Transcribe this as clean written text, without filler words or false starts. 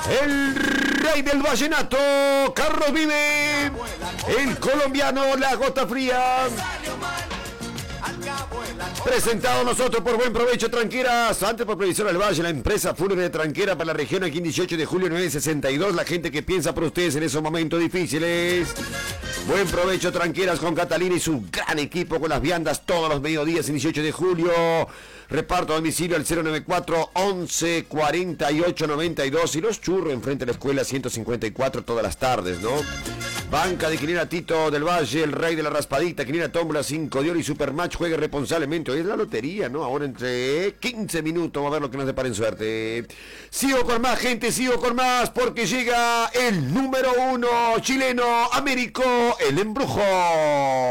El rey del vallenato, Carlos Vive. El colombiano, La Gota Fría. Presentado nosotros por Buen Provecho Tranqueras, antes por Previsora del Valle, la empresa fúnebre de Tranquera para la región, aquí en 18 de julio 962, la gente que piensa por ustedes en esos momentos difíciles. Buen Provecho Tranqueras con Catalina y su gran equipo con las viandas todos los mediodías en 18 de julio. Reparto a domicilio al 094 11 48 92 y los churros enfrente a la escuela 154 todas las tardes, ¿no? Banca de Quinera Tito del Valle, el rey de la raspadita, Quinera Tómbola 5 de oro y Supermatch, juegue responsablemente. Hoy es la lotería, ¿no? Ahora entre 15 minutos, vamos a ver lo que nos depara en suerte. Sigo con más, gente, sigo con más, porque llega el número 1 chileno, Américo, el Embrujo.